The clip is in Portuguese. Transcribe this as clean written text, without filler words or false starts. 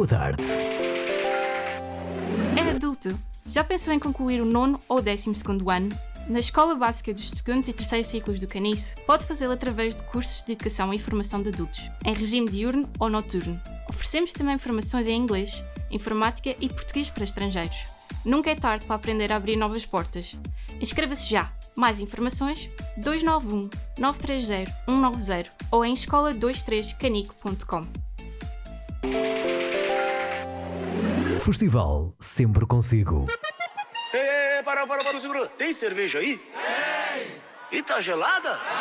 tarde. É adulto. Já pensou em concluir o 9º ou 12º ano? Na Escola Básica dos 2º e 3º ciclos do Caniço, pode fazê-lo através de cursos de educação e formação de adultos, em regime diurno ou noturno. Oferecemos também formações em inglês, informática e português para estrangeiros. Nunca é tarde para aprender a abrir novas portas. Inscreva-se já! Mais informações 291 930 190 ou em escola23canico.com. Festival sempre consigo. Para, segura. Tem cerveja aí? Tem! E tá gelada?